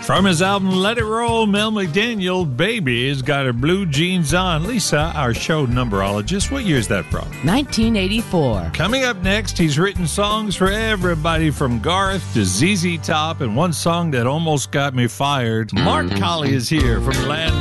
From his album Let It Roll, Mel McDaniel, Baby's Got Her Blue Jeans On. Lisa, our show numberologist, what year is that from? 1984. Coming up next, he's written songs for everybody from Garth to ZZ Top and one song that almost got me fired. Mark Colley is here from Land